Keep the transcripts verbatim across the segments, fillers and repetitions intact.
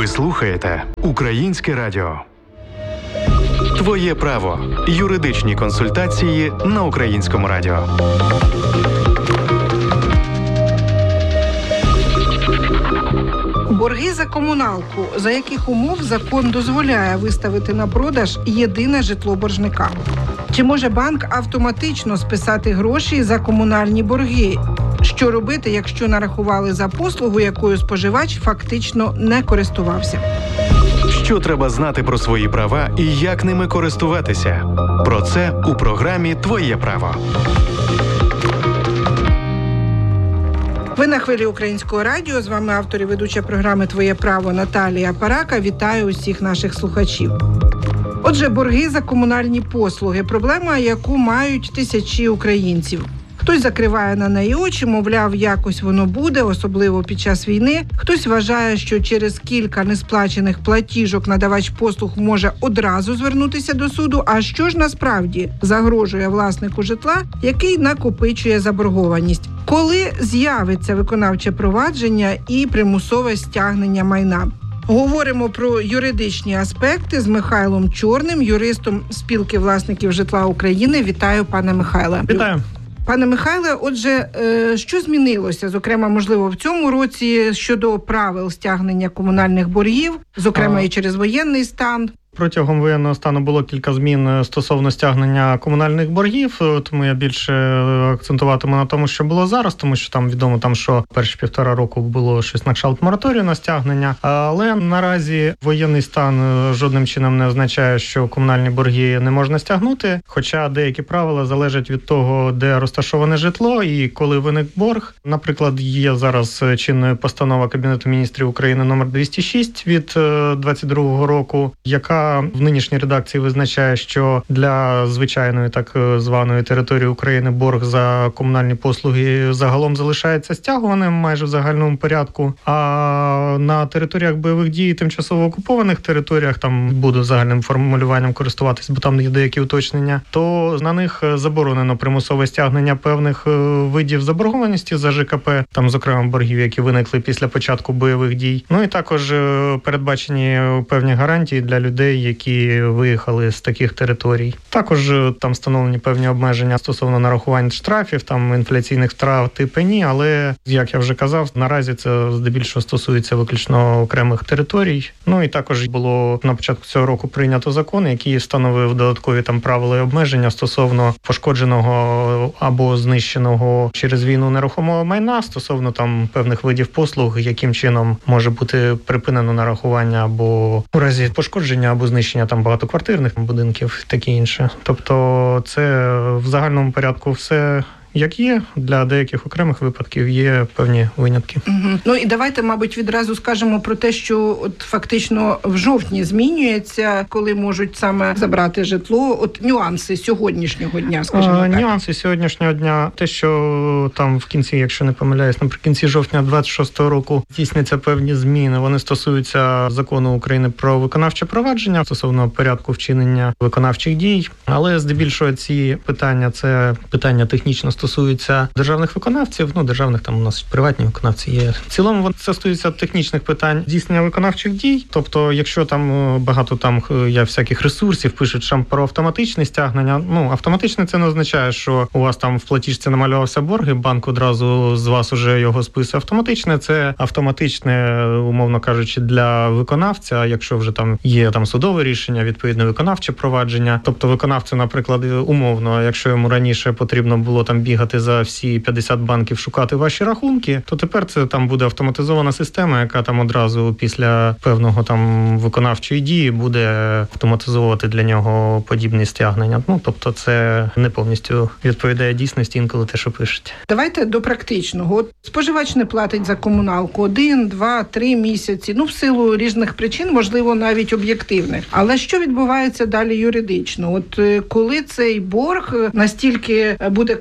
Ви слухаєте Українське радіо. Твоє право. Юридичні консультації на Українському радіо. Борги за комуналку. За яких умов закон дозволяє виставити на продаж єдине житло боржника? Чи може банк автоматично списати гроші за комунальні борги? Що робити, якщо нарахували за послугу, якою споживач фактично не користувався? Що треба знати про свої права і як ними користуватися? Про це у програмі «Твоє право». Ви на хвилі Українського радіо. З вами автор і ведуча програми «Твоє право» Наталія Парака. Вітаю усіх наших слухачів. Отже, борги за комунальні послуги – проблема, яку мають тисячі українців. Хтось закриває на неї очі, мовляв, якось воно буде, особливо під час війни. Хтось вважає, що через кілька несплачених платіжок надавач послуг може одразу звернутися до суду. А що ж насправді загрожує власнику житла, який накопичує заборгованість? Коли з'явиться виконавче провадження і примусове стягнення майна? Говоримо про юридичні аспекти з Михайлом Чорним, юристом Спілки власників житла України. Вітаю, пане Михайле. Вітаю. Пане Михайле, отже, що змінилося, зокрема, можливо, в цьому році щодо правил стягнення комунальних боргів, зокрема, а... і через воєнний стан? Протягом воєнного стану було кілька змін стосовно стягнення комунальних боргів, тому я більше акцентуватиму на тому, що було зараз, тому що там відомо, там, що перші півтора року було щось на кшталт мораторію на стягнення, але наразі воєнний стан жодним чином не означає, що комунальні борги не можна стягнути, хоча деякі правила залежать від того, де розташоване житло і коли виник борг. Наприклад, є зараз чинною постанова Кабінету міністрів України номер двісті шість від двадцять другого року, яка в нинішній редакції визначає, що для звичайної так званої території України борг за комунальні послуги загалом залишається стягуваним майже в загальному порядку, а на територіях бойових дій, тимчасово окупованих територіях, там буду загальним формулюванням користуватись, бо там є деякі уточнення, то на них заборонено примусове стягнення певних видів заборгованості за ЖКП, там, зокрема, боргів, які виникли після початку бойових дій. Ну і також передбачені певні гарантії для людей, які виїхали з таких територій. Також там встановлені певні обмеження стосовно нарахувань штрафів, там інфляційних втрат і пені, але, як я вже казав, наразі це здебільшого стосується виключно окремих територій. Ну і також було на початку цього року прийнято закон, який встановив додаткові там правила і обмеження стосовно пошкодженого або знищеного через війну нерухомого майна, стосовно там певних видів послуг, яким чином може бути припинено нарахування або у разі пошкодження або знищення там багатоквартирних будинків, таке інше. Тобто це в загальному порядку все як є, для деяких окремих випадків є певні винятки. Угу. Ну і давайте, мабуть, відразу скажемо про те, що от фактично в жовтні змінюється, коли можуть саме забрати житло. От нюанси сьогоднішнього дня, скажімо а, так. Нюанси сьогоднішнього дня, те, що там в кінці, якщо не помиляюсь, наприкінці жовтня двадцять шостого року здійсняться певні зміни. Вони стосуються закону України про виконавче провадження стосовно порядку вчинення виконавчих дій. Але здебільшого ці питання, це питання технічно стосуються державних виконавців, ну, державних там у нас приватні виконавці є. В цілому це стосується технічних питань здійснення виконавчих дій. Тобто, якщо там багато там є всяких ресурсів, пишуть що про автоматичне стягнення, ну, автоматичне це не означає, що у вас там в платіжці намалювався борг, і банк одразу з вас уже його списує. Автоматичне це автоматичне, умовно кажучи, для виконавця, якщо вже там є там судове рішення, відповідне виконавче провадження. Тобто виконавцю, наприклад, умовно, якщо йому раніше потрібно було там бігати за всі п'ятдесят банків, шукати ваші рахунки, то тепер це там буде автоматизована система, яка там одразу після певного там виконавчої дії буде автоматизовувати для нього подібні стягнення. Ну, тобто це не повністю відповідає дійсності інколи те, що пишуть. Давайте до практичного. От споживач не платить за комуналку один, два, три місяці, ну, в силу різних причин, можливо, навіть об'єктивних. Але що відбувається далі юридично? От коли цей борг настільки буде критичним,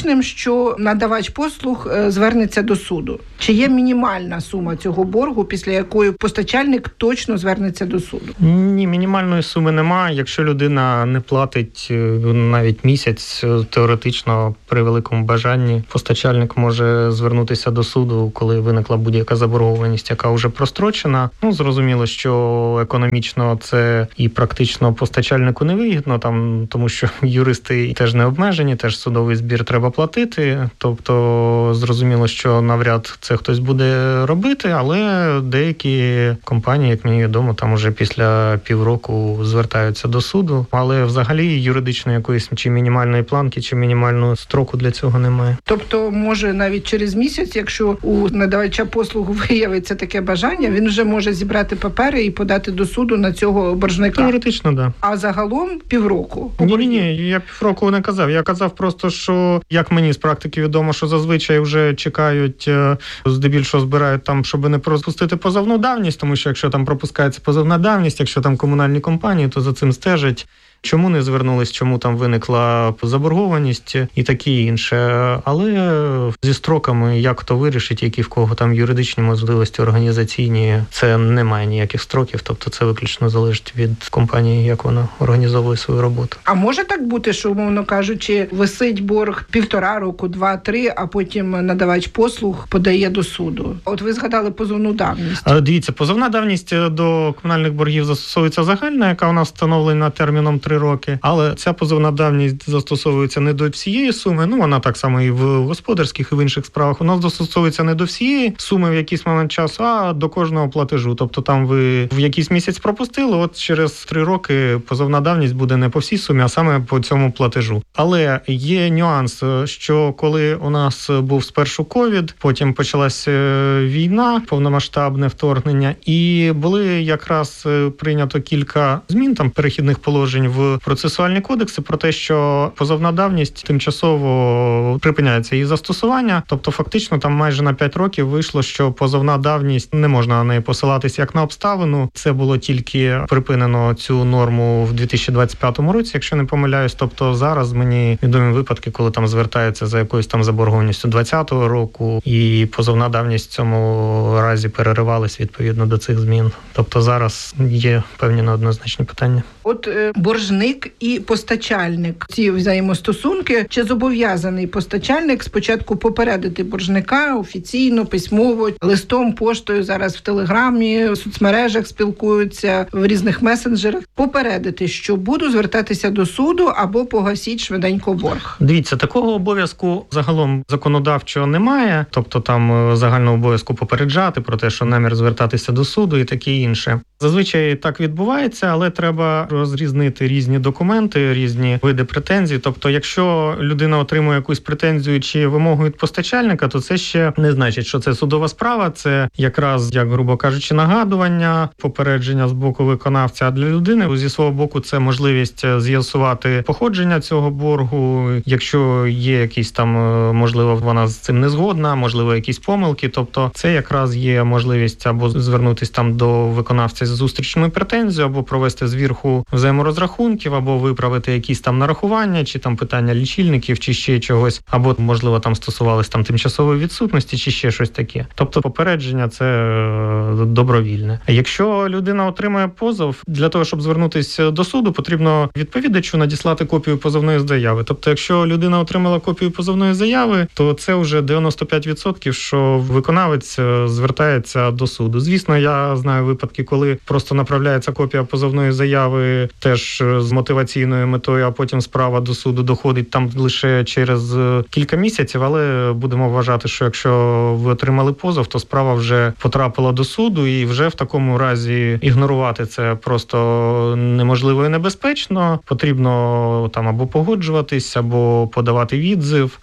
логічним, що надавач послуг звернеться до суду? Чи є мінімальна сума цього боргу, після якої постачальник точно звернеться до суду? Ні, мінімальної суми немає. Якщо людина не платить навіть місяць, теоретично при великому бажанні постачальник може звернутися до суду, коли виникла будь-яка заборгованість, яка вже прострочена. Ну, зрозуміло, що економічно це і практично постачальнику не вигідно, там, тому що юристи теж не обмежені, теж судовий збір треба платити. Тобто, зрозуміло, що навряд це хтось буде робити, але деякі компанії, як мені відомо, там уже після півроку звертаються до суду. Але взагалі юридичної якоїсь чи мінімальної планки, чи мінімального строку для цього немає. Тобто, може навіть через місяць, якщо у надавача послуг виявиться таке бажання, він вже може зібрати папери і подати до суду на цього боржника? Теоретично, да. А загалом півроку? Ні-ні-ні, я півроку не казав. Я казав просто, що, як мені з практики відомо, що зазвичай вже чекають, здебільшого збирають там, щоб не пропустити позовну давність, тому що якщо там пропускається позовна давність, якщо там комунальні компанії, то за цим стежать. Чому не звернулись, чому там виникла заборгованість і таке інше. Але зі строками, як хто вирішить, які в кого там юридичні можливості, організаційні, це немає ніяких строків, тобто це виключно залежить від компанії, як вона організовує свою роботу. А може так бути, що, умовно кажучи, висить борг півтора року, два-три, а потім надавач послуг подає до суду? От ви згадали позовну давність. А, дивіться, позовна давність до комунальних боргів застосовується загальна, яка у нас встановлена терміном три роки, але ця позовна давність застосовується не до всієї суми, ну вона так само і в господарських, і в інших справах. У нас застосовується не до всієї суми в якийсь момент часу, а до кожного платежу. Тобто там ви в якийсь місяць пропустили, от через три роки позовна давність буде не по всій сумі, а саме по цьому платежу. Але є нюанс, що коли у нас був спершу ковід, потім почалася війна, повномасштабне вторгнення, і були якраз прийнято кілька змін, там перехідних положень в процесуальні кодекси про те, що позовна давність тимчасово припиняється її застосування. Тобто фактично там майже на п'ять років вийшло, що позовна давність, не можна на неї посилатися як на обставину. Це було тільки припинено цю норму в дві тисячі двадцять п'ятому році, якщо не помиляюсь. Тобто зараз мені відомі випадки, коли там звертаються за якоюсь там заборгованістю двадцятого року, і позовна давність в цьому разі переривалась відповідно до цих змін. Тобто зараз є певні неоднозначні питання. От е, боржник і постачальник, ці взаємостосунки, чи зобов'язаний постачальник спочатку попередити боржника офіційно, письмово, листом, поштою, зараз в Телеграмі, в соцмережах спілкуються, в різних месенджерах, попередити, що буду звертатися до суду або погасіть швиденько борг? Дивіться, такого обов'язку загалом законодавчого немає, тобто там загального обов'язку попереджати про те, що намір звертатися до суду і таке інше. Зазвичай так відбувається, але треба розрізнити різні документи, різні види претензій. Тобто, якщо людина отримує якусь претензію чи вимогу від постачальника, то це ще не значить, що це судова справа, це якраз, як грубо кажучи, нагадування, попередження з боку виконавця. А для людини зі свого боку це можливість з'ясувати походження цього боргу, якщо є якісь там, можливо, вона з цим не згодна, можливо, якісь помилки. Тобто, це якраз є можливість або звернутися там до виконавця з зустрічною претензією, або провести звірку взаєморозрахунків, або виправити якісь там нарахування, чи там питання лічильників, чи ще чогось, або, можливо, там стосувалось там тимчасової відсутності, чи ще щось таке. Тобто попередження – це добровільне. А якщо людина отримує позов, для того, щоб звернутися до суду, потрібно відповідачу надіслати копію позовної заяви. Тобто, якщо людина отримала копію позовної заяви, то це вже дев'яносто п'ять відсотків, що виконавець звертається до суду. Звісно, я знаю випадки, коли просто направляється копія позовної заяви теж з мотиваційною метою, а потім справа до суду доходить там лише через кілька місяців, але будемо вважати, що якщо ви отримали позов, то справа вже потрапила до суду, і вже в такому разі ігнорувати це просто неможливо і небезпечно. Потрібно там або погоджуватись, або подавати відзив,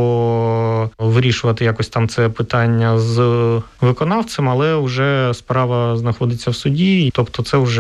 або вирішувати якось там це питання з виконавцем, але вже справа знаходиться в суді, тобто це вже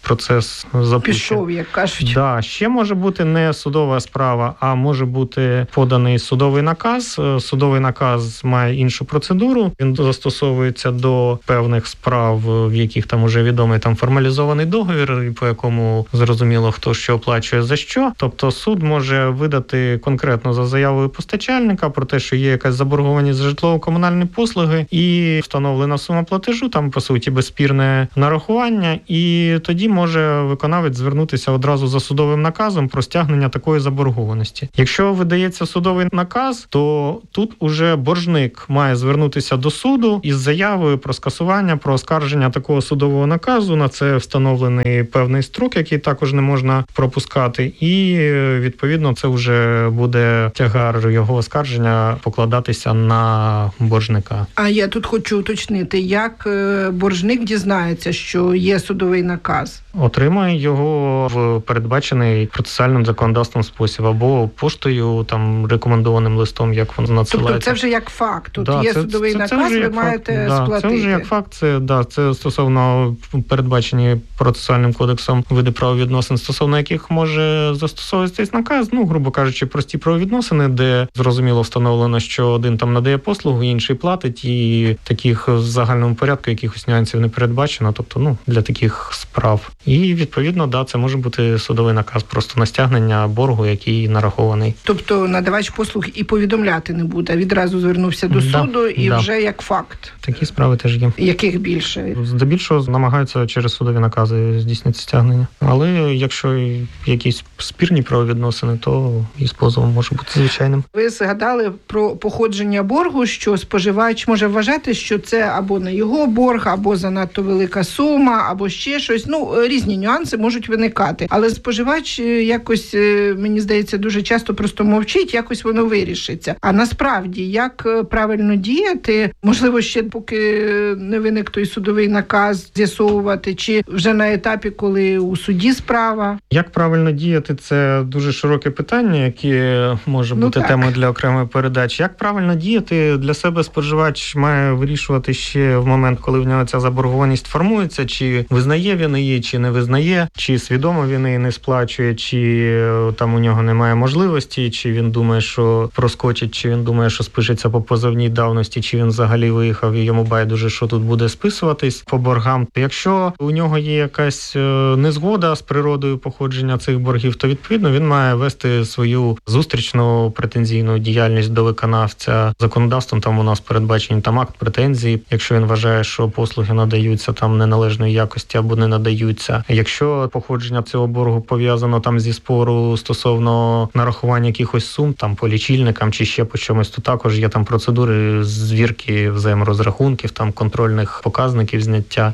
процес запущений. Пішов, як кажуть. Да, ще може бути не судова справа, а може бути поданий судовий наказ. Судовий наказ має іншу процедуру. Він застосовується до певних справ, в яких там уже відомий там формалізований договір, по якому зрозуміло, хто що оплачує за що. Тобто суд може видати конкретно за заявою постачальника про те, що є якась заборгованість за житлово-комунальні послуги і встановлена сума платежу, там, по суті, безспірне нарахування, і тоді може виконавець звернутися одразу за судовим наказом про стягнення такої заборгованості. Якщо видається судовий наказ, то тут уже боржник має звернутися до суду із заявою про скасування, про оскарження такого судового наказу. На це встановлений певний строк, який також не можна пропускати, і, відповідно, це вже буде тягар його оскарження покладатися на боржника. А я тут хочу уточнити, як боржник дізнається, що є судовий наказ? Отримає його в передбачений процесуальним законодавством спосіб, або поштою, там, рекомендованим листом, як воно надсилається. Тобто це вже як факт. Тут да, є це, судовий це, наказ, це вже ви як маєте факт. сплатити. Да, це вже як факт, це, да, це стосовно передбачені процесуальним кодексом види правовідносин, стосовно яких може застосовуватись наказ, ну, грубо кажучи, прості правовідносини, де зрозуміло встановлено, що один там надає послугу, інший платить, і таких в загальному порядку якихось нюансів не передбачено, тобто, ну, для таких справ. І, відповідно, да, це може бути судовий наказ просто на стягнення боргу, який нарахований. Тобто надавач послуг і повідомляти не буде, відразу звернувся до да, суду і да. вже як факт. Такі справи теж є. Яких більше? Здебільшого намагаються через судові накази здійснити стягнення. Але якщо якісь спірні правовідносини, то і з позовом може бути звичайним. Ви згадали про походження боргу, що споживач може вважати, що це або не його борг, або занадто велика сума, або ще щось. Ну, різні нюанси можуть виникати. Але споживач якось, мені здається, дуже часто просто мовчить, якось воно вирішиться. А насправді, як правильно діяти, можливо, ще поки не виник той судовий наказ, з'ясовувати, чи вже на етапі, коли у суді справа? Як правильно діяти, це дуже широке питання, яке може бути ну, темою для окремої передачі. Як правильно діяти, для себе споживач має вирішувати ще в момент, коли в нього ця заборгованість формується, чи визнає він її, чи не визнає, чи свідомо він її не сплачує, чи там у нього немає можливості, чи він думає, що проскочить, чи він думає, що спишеться по позовній давності, чи він взагалі виїхав і йому байдуже, що тут буде списуватись по боргам. Якщо у нього є якась незгода з природою походження цих боргів, то відповідно він має вести свою зустрічну претензійну діяльність до виконавця. Законодавством там у нас передбачені там акт претензії, якщо він вважає, що послуги надаються там неналежної якості або не надаються. Якщо походження цього боргу пов'язано там зі спору стосовно нарахування якихось сум, там по лічильникам чи ще по чомусь, то також є там процедури звірки взаєморозрахунків, там контрольних показників зняття,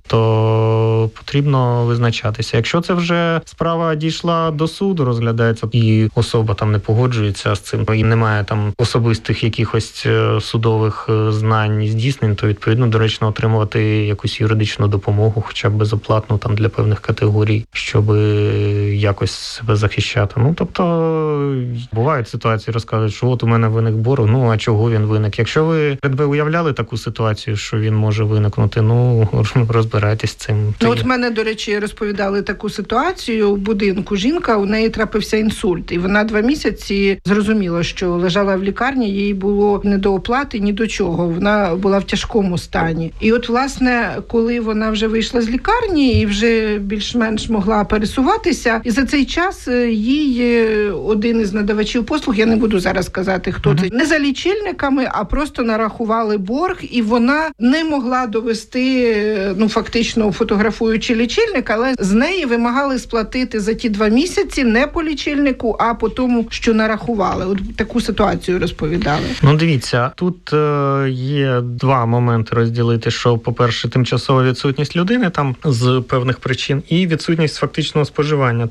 то потрібно визначатися. Якщо це вже справа дійшла до суду, розглядається, і особа там не погоджується з цим, і немає там особистих якихось судових знань і здійснень, то відповідно доречно отримувати якусь юридичну допомогу, хоча б безоплатну там для певних категорій, щоб якось себе захищати. Ну, тобто, бувають ситуації, розказують, що от у мене виник борг, ну, а чого він виник? Якщо ви ви уявляли таку ситуацію, що він може виникнути, ну, розбирайтесь з цим. Ну, от мене, до речі, розповідали таку ситуацію. В будинку жінка, у неї трапився інсульт, і вона два місяці зрозуміла, що лежала в лікарні, їй було не до оплати, ні до чого. Вона була в тяжкому стані. І от, власне, коли вона вже вийшла з лікарні і вже більш-менш могла пересуватися, і за цей час їй один із надавачів послуг, я не буду зараз казати, хто mm-hmm. це, не за лічильниками, а просто нарахували борг, і вона не могла довести, ну, фактично фотографуючи лічильник, але з неї вимагали сплатити за ті два місяці не по лічильнику, а по тому, що нарахували. От таку ситуацію розповідали. Ну, дивіться, тут е, є два моменти розділити, що, по-перше, тимчасова відсутність людини там з певних причин і відсутність фактичного споживання. Тобто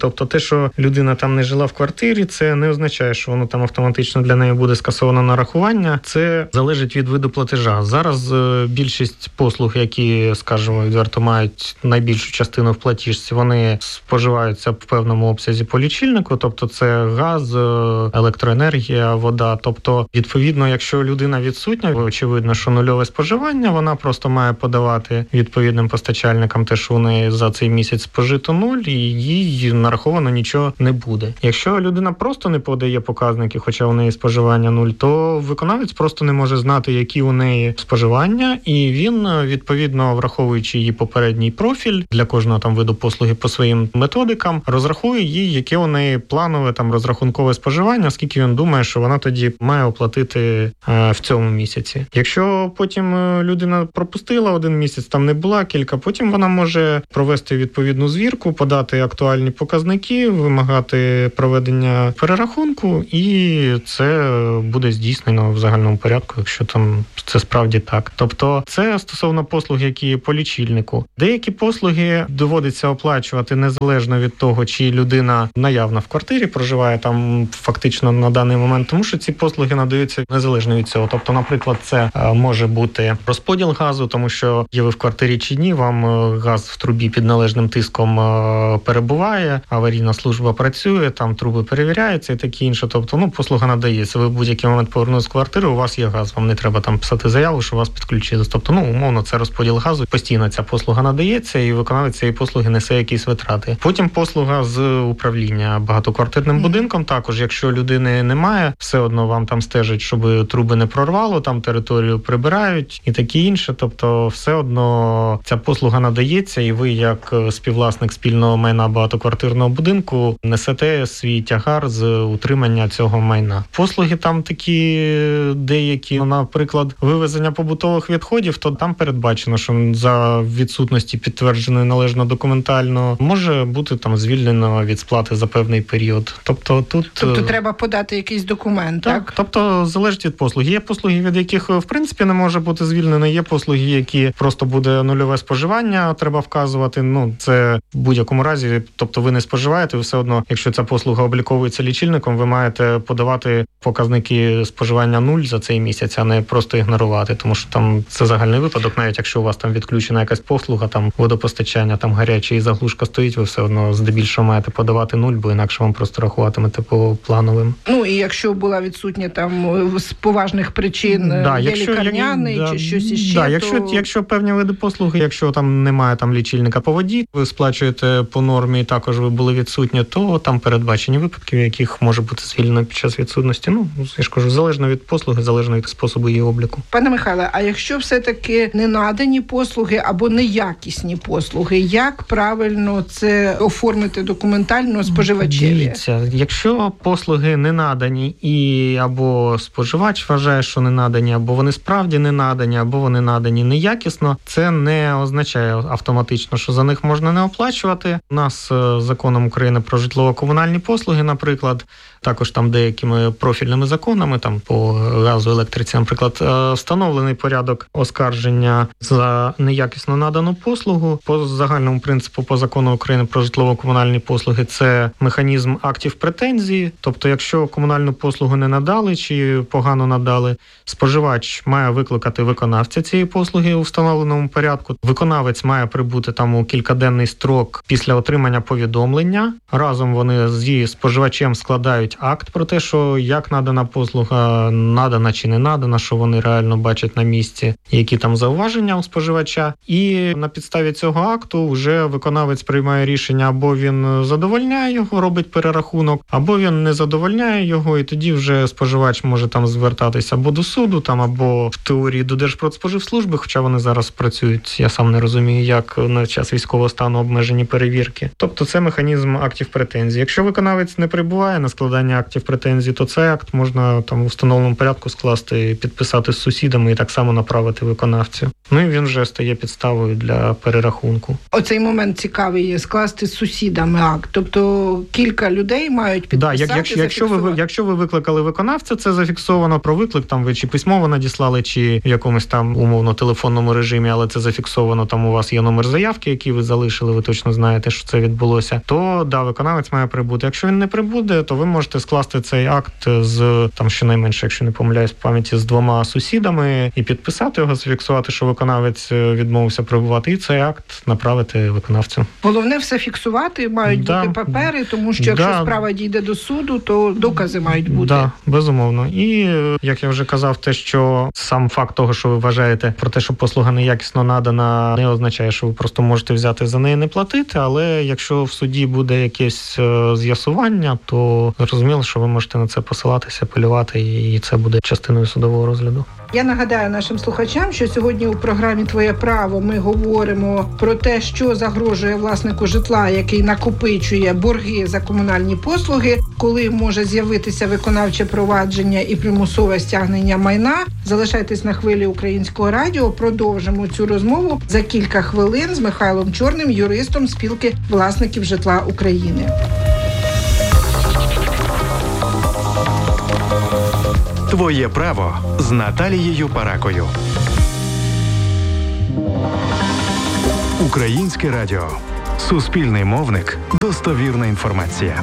Тобто те, що людина там не жила в квартирі, це не означає, що воно там автоматично для неї буде скасовано нарахування. Це залежить від виду платежа. Зараз більшість послуг, які, скажімо, відверто мають найбільшу частину в платіжці, вони споживаються в певному обсязі по лічильнику, тобто це газ, електроенергія, вода. Тобто, відповідно, якщо людина відсутня, очевидно, що нульове споживання, вона просто має подавати відповідним постачальникам те, що у неї за цей місяць спожито нуль, і їй нараховано нічого не буде. Якщо людина просто не подає показники, хоча у неї споживання нуль, то виконавець просто не може знати, які у неї споживання, і він, відповідно, враховуючи її попередній профіль для кожного там виду послуги по своїм методикам, розрахує їй, яке у неї планове там розрахункове споживання, скільки він думає, що вона тоді має оплатити е, в цьому місяці. Якщо потім людина пропустила один місяць, там не була кілька, потім вона може провести відповідну звірку, подати актуальні показники, вимагати проведення перерахунку, і це буде здійснено в загальному порядку, якщо там це справді так. Тобто це стосовно послуг, які по лічильнику. Деякі послуги доводиться оплачувати незалежно від того, чи людина наявна в квартирі, проживає там фактично на даний момент, тому що ці послуги надаються незалежно від цього. Тобто, наприклад, це може бути розподіл газу, тому що є ви в квартирі чи ні, вам газ в трубі під належним тиском перебуває, аварійна служба працює, там труби перевіряються і таке інше. Тобто, ну, послуга надається. Ви в будь-який момент повернулись в квартиру, у вас є газ, вам не треба там писати заяву, що вас підключили. Тобто, ну, умовно, це розподіл газу. Постійно ця послуга надається, і виконавець цієї послуги несе якісь витрати. Потім послуга з управління багатоквартирним mm-hmm. будинком. Також, якщо людини немає, все одно вам там стежать, щоб труби не прорвало, там територію прибирають і таке інше. Тобто, все одно ця послуга надається, і ви, як співвласник спільного майна багатоквартирного будинку, несете свій тягар з утримання цього майна. Послуги там такі деякі, наприклад, вивезення побутових відходів, то там передбачено, що за відсутності підтвердженої належно документально може бути там звільнено від сплати за певний період. Тобто тут тобто треба подати якийсь документ, так? так? Тобто залежить від послуги. Є послуги, від яких в принципі не може бути звільнено, є послуги, які просто буде нульове споживання, треба вказувати. Ну, це в будь-якому разі, тобто ви не споживаєте, ви все одно, якщо ця послуга обліковується лічильником, ви маєте подавати показники споживання нуль за цей місяць, а не просто ігнорувати, тому що там це загальний випадок, навіть якщо у вас там відключена якась послуга, там водопостачання, там гаряча і заглушка стоїть, ви все одно здебільшого маєте подавати нуль, бо інакше вам просто рахуватимете по плановим. Ну, і якщо була відсутня там з поважних причин, да, є якщо, лікарняний як, чи да, щось іще, да, то... якщо, якщо певні види послуги, якщо там немає там лічильника по воді, ви сплачуєте по нормі, і також ви були відсутні, то там передбачені випадки, в яких може бути звільнено під час відсутності. Ну, я ж кажу, залежно від послуги, залежно від способу її обліку. Пане Михайле, а якщо все-таки не надані послуги або неякісні послуги, як правильно це оформити документально споживачеві? Дивіться, якщо послуги не надані і або споживач вважає, що не надані, або вони справді не надані, або вони надані неякісно, це не означає автоматично, що за них можна не оплачувати. У нас законом України про житлово-комунальні послуги, наприклад, також там деякими профільними законами, там по газу, електриці, наприклад, встановлений порядок оскарження за неякісно надану послугу. По загальному принципу, по закону України про житлово-комунальні послуги, це механізм актів претензії. Тобто, якщо комунальну послугу не надали чи погано надали, споживач має викликати виконавця цієї послуги у встановленому порядку. Виконавець має прибути там у кількаденний строк після отримання повідомлення. Разом вони зі споживачем складають акт про те, що як надана послуга, надана чи не надана, що вони реально бачать на місці, які там зауваження у споживача. І на підставі цього акту вже виконавець приймає рішення, або він задовольняє його, робить перерахунок, або він не задовольняє його, і тоді вже споживач може там звертатися або до суду, там, або в теорії до Держпродспоживслужби, хоча вони зараз працюють, я сам не розумію, як на час військового стану обмежені перевірки. Тобто це механізм актів претензій. Якщо виконавець не прибуває на складання актів претензій, то цей акт можна там у встановленому порядку скласти, підписати з сусідами і так само направити виконавцю. Ну і він вже стає підставою для перерахунку. Оцей момент цікавий є, скласти з сусідами акт. Тобто кілька людей мають підписати, да, як, якщо, якщо, ви, якщо ви викликали виконавця, це зафіксовано про виклик, там ви чи письмово надіслали, чи в якомусь там умовно телефонному режимі, але це зафіксовано, там у вас є номер заявки, який ви залишили, ви точно знаєте, що це відбулося, то да, виконавець має прибути. Якщо він не прибуде, то ви можете скласти цей акт з, там щонайменше, якщо не помиляюсь, в пам'яті з двома сусідами і підписати його, зафіксувати, що виконавець відмовився прибувати, і цей акт направити виконавцю. Головне все фіксувати, мають да. бути папери, тому що якщо да. справа дійде до суду, то докази мають бути. Да, безумовно. І, як я вже казав, те, що сам факт того, що ви вважаєте про те, що послуга неякісно надана, не означає, що ви просто можете взяти за неї не платити, але якщо в суді буде якесь з'ясування, то зрозуміло, що ви можете на це посилатися, апелювати, і це буде частиною судового розгляду. Я нагадаю нашим слухачам, що сьогодні у програмі «Твоє право» ми говоримо про те, що загрожує власнику житла, який накопичує борги за комунальні послуги, коли може з'явитися виконавче провадження і примусове стягнення майна. Залишайтесь на хвилі Українського радіо. Продовжимо цю розмову за кілька хвилин з Михайлом Чорним, юристом Спілки власників житла України. Твоє право з Наталією Паракою. Українське радіо. Суспільний мовник. Достовірна інформація.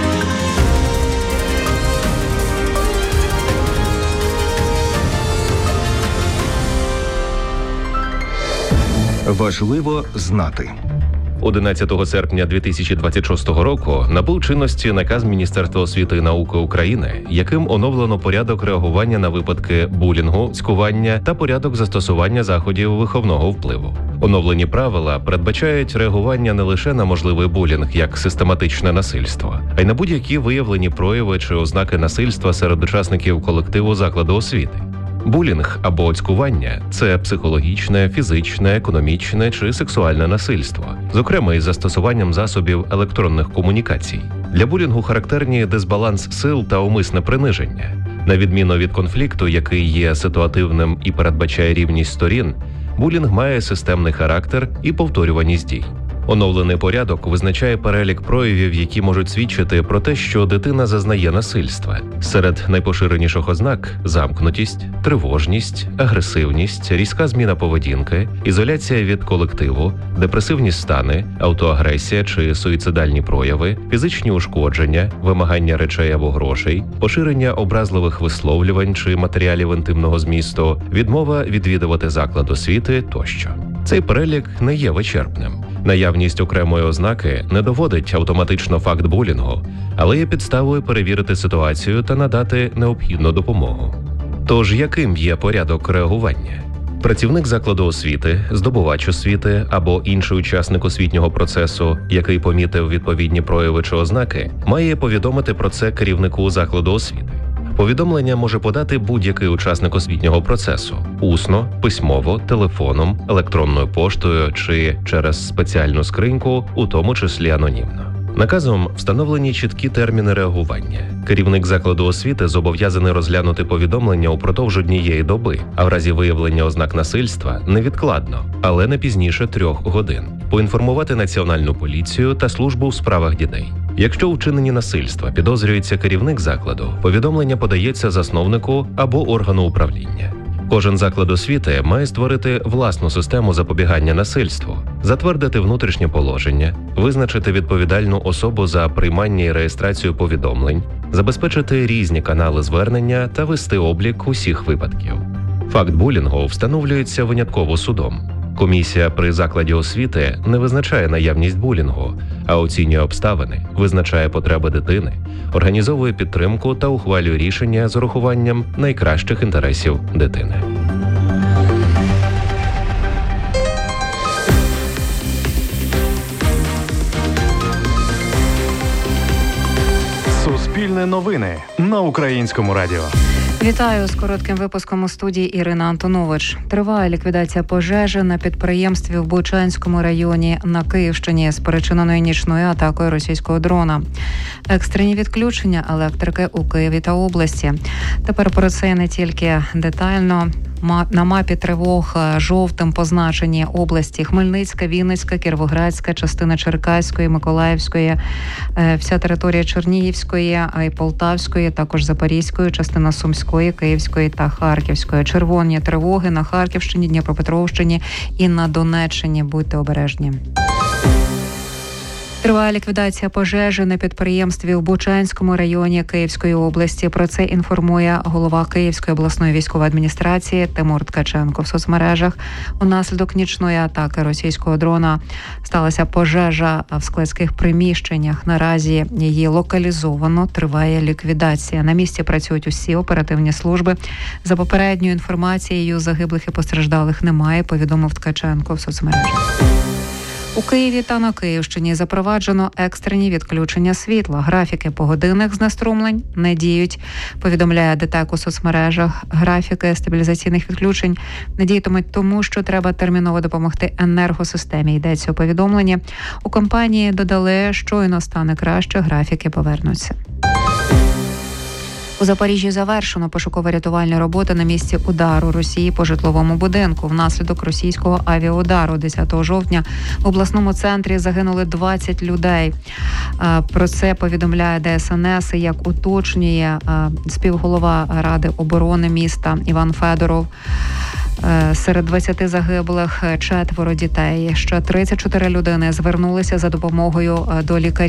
Важливо знати. одинадцятого серпня дві тисячі двадцять шостого року набув чинності наказ Міністерства освіти і науки України, яким оновлено порядок реагування на випадки булінгу, цькування та порядок застосування заходів виховного впливу. Оновлені правила передбачають реагування не лише на можливий булінг як систематичне насильство, а й на будь-які виявлені прояви чи ознаки насильства серед учасників колективу закладу освіти. Булінг або цькування – це психологічне, фізичне, економічне чи сексуальне насильство, зокрема із застосуванням засобів електронних комунікацій. Для булінгу характерні дисбаланс сил та умисне приниження. На відміну від конфлікту, який є ситуативним і передбачає рівність сторін, булінг має системний характер і повторюваність дій. Оновлений порядок визначає перелік проявів, які можуть свідчити про те, що дитина зазнає насильства. Серед найпоширеніших ознак – замкнутість, тривожність, агресивність, різка зміна поведінки, ізоляція від колективу, депресивні стани, автоагресія чи суїцидальні прояви, фізичні ушкодження, вимагання речей або грошей, поширення образливих висловлювань чи матеріалів інтимного змісту, відмова відвідувати заклад освіти тощо. Цей перелік не є вичерпним. Наявність окремої ознаки не доводить автоматично факт булінгу, але є підставою перевірити ситуацію та надати необхідну допомогу. Тож, яким є порядок реагування? Працівник закладу освіти, здобувач освіти або інший учасник освітнього процесу, який помітив відповідні прояви чи ознаки, має повідомити про це керівнику закладу освіти. Повідомлення може подати будь-який учасник освітнього процесу – усно, письмово, телефоном, електронною поштою чи через спеціальну скриньку, у тому числі анонімно. Наказом встановлені чіткі терміни реагування. Керівник закладу освіти зобов'язаний розглянути повідомлення упродовж однієї доби, а в разі виявлення ознак насильства – невідкладно, але не пізніше трьох годин. Поінформувати Національну поліцію та службу у справах дітей. Якщо у вчиненні насильства підозрюється керівник закладу, повідомлення подається засновнику або органу управління. Кожен заклад освіти має створити власну систему запобігання насильству, затвердити внутрішнє положення, визначити відповідальну особу за приймання і реєстрацію повідомлень, забезпечити різні канали звернення та вести облік усіх випадків. Факт булінгу встановлюється винятково судом. Комісія при закладі освіти не визначає наявність булінгу, а оцінює обставини, визначає потреби дитини, організовує підтримку та ухвалює рішення з урахуванням найкращих інтересів дитини. Суспільне новини на Українському радіо. Вітаю з коротким випуском у студії Ірина Антонович. Триває ліквідація пожежі на підприємстві в Бучанському районі на Київщині, спричиненої нічною атакою російського дрона. Екстрені відключення електрики у Києві та області. Тепер про це не тільки детально. На мапі тривог жовтим позначені області: Хмельницька, Вінницька, Кіровоградська, частина Черкаської, Миколаївської, вся територія Чернігівської, а й Полтавської, також Запорізької, частина Сумської, Київської та Харківської. Червоні тривоги на Харківщині, Дніпропетровщині і на Донеччині. Будьте обережні. Триває ліквідація пожежі на підприємстві в Бучанському районі Київської області. Про це інформує голова Київської обласної військової адміністрації Тимур Ткаченко в соцмережах. Унаслідок нічної атаки російського дрона сталася пожежа в складських приміщеннях. Наразі її локалізовано, триває ліквідація. На місці працюють усі оперативні служби. За попередньою інформацією, загиблих і постраждалих немає, повідомив Ткаченко в соцмережах. У Києві та на Київщині запроваджено екстрені відключення світла. Графіки погодинних знеструмлень не діють, повідомляє ДТЕК у соцмережах. Графіки стабілізаційних відключень не діятимуть тому, що треба терміново допомогти енергосистемі. Йдеться у повідомленні. У компанії додали, щойно стане краще, графіки повернуться. У Запоріжжі завершено пошуково-рятувальні роботи на місці удару Росії по житловому будинку. Внаслідок російського авіаудару десятого жовтня в обласному центрі загинули двадцять людей. Про це повідомляє ДСНС, як уточнює співголова Ради оборони міста Іван Федоров. Серед двадцяти загиблих четверо дітей. Ще тридцять чотири людини звернулися за допомогою до лікарів.